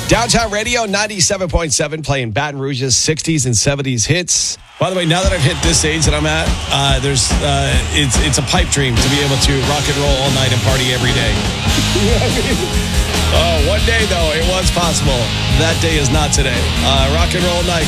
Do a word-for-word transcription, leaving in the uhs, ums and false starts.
Downtown Radio, ninety-seven point seven, playing Baton Rouge's sixties and seventies hits. By the way, now that I've hit this age that I'm at, uh, there's uh, it's it's a pipe dream to be able to rock and roll all night and party every day. You know what I mean? Oh, one day, though, it was possible. That day is not today. Uh, rock and roll night.